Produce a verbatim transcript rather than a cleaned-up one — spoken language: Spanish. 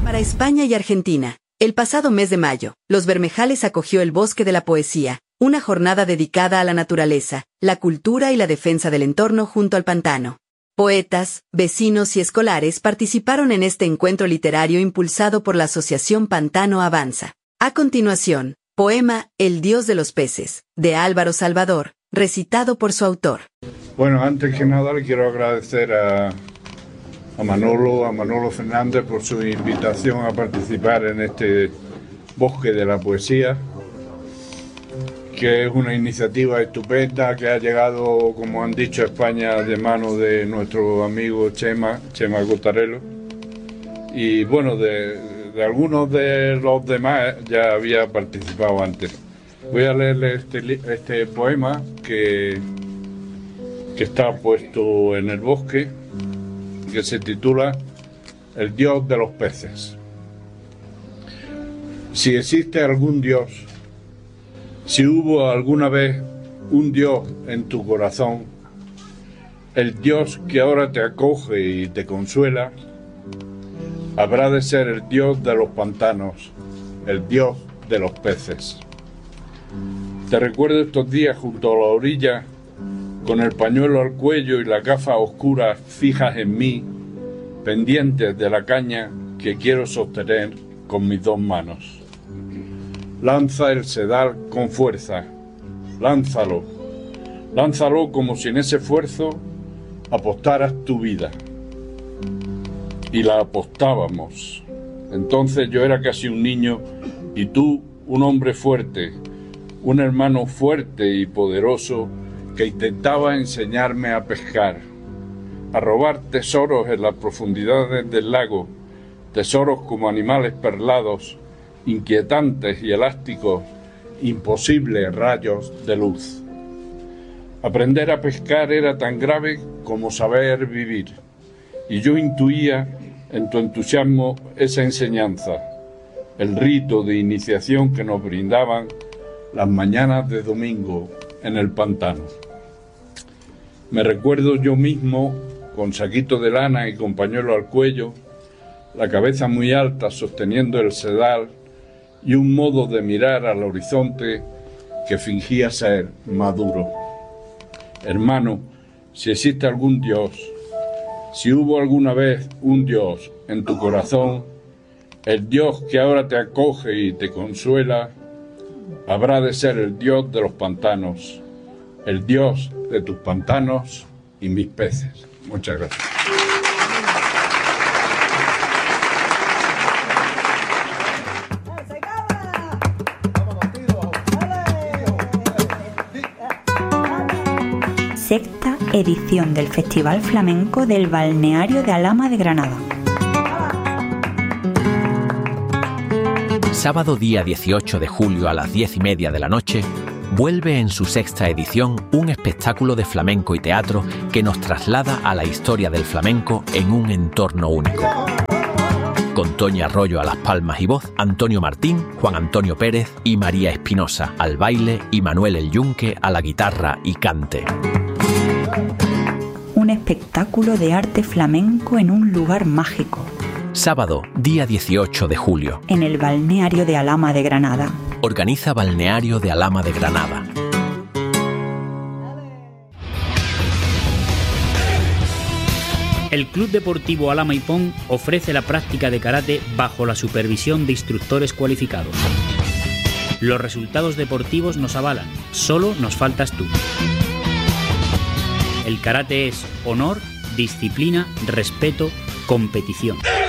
Para España y Argentina, el pasado mes de mayo, Los Bermejales acogió el Bosque de la Poesía, una jornada dedicada a la naturaleza, la cultura y la defensa del entorno junto al pantano. Poetas, vecinos y escolares participaron en este encuentro literario impulsado por la Asociación Pantano Avanza. A continuación, poema El Dios de los Peces, de Álvaro Salvador, recitado por su autor. Bueno, antes que nada le quiero agradecer a, a Manolo, a Manolo Fernández por su invitación a participar en este Bosque de la Poesía, que es una iniciativa estupenda que ha llegado, como han dicho, a España de mano de nuestro amigo Chema, Chema Cottarello. Y bueno, de, de algunos de los demás ya había participado antes. Voy a leerle este, este poema que, que está puesto en el bosque, que se titula El Dios de los Peces. Si existe algún Dios, si hubo alguna vez un Dios en tu corazón, el Dios que ahora te acoge y te consuela, habrá de ser el Dios de los pantanos, el Dios de los peces. Te recuerdo estos días junto a la orilla, con el pañuelo al cuello y las gafas oscuras fijas en mí, pendientes de la caña que quiero sostener con mis dos manos. Lanza el sedal con fuerza, lánzalo, lánzalo como si en ese esfuerzo apostaras tu vida. Y la apostábamos. Entonces yo era casi un niño y tú un hombre fuerte, un hermano fuerte y poderoso que intentaba enseñarme a pescar, a robar tesoros en las profundidades del lago, tesoros como animales perlados, inquietantes y elásticos, imposibles rayos de luz. Aprender a pescar era tan grave como saber vivir, y yo intuía en tu entusiasmo esa enseñanza, el rito de iniciación que nos brindaban las mañanas de domingo en el pantano. Me recuerdo yo mismo, con saquito de lana y con pañuelo al cuello, la cabeza muy alta sosteniendo el sedal, y un modo de mirar al horizonte que fingía ser maduro. Hermano, si existe algún Dios, si hubo alguna vez un Dios en tu corazón, el Dios que ahora te acoge y te consuela, habrá de ser el Dios de los pantanos, el Dios de tus pantanos y mis peces. Muchas gracias. Sexta edición del Festival Flamenco del Balneario de Alhama de Granada. Sábado día dieciocho de julio a las diez y media de la noche, vuelve en su sexta edición un espectáculo de flamenco y teatro que nos traslada a la historia del flamenco en un entorno único. Con Toñi Arroyo a las palmas y voz, Antonio Martín, Juan Antonio Pérez y María Espinosa al baile y Manuel El Yunque a la guitarra y cante. Un espectáculo de arte flamenco en un lugar mágico. Sábado, día dieciocho de julio. En el Balneario de Alhama de Granada. Organiza Balneario de Alhama de Granada. El Club Deportivo Alhama Ipón ofrece la práctica de karate bajo la supervisión de instructores cualificados. Los resultados deportivos nos avalan, solo nos faltas tú. El karate es honor, disciplina, respeto, competición.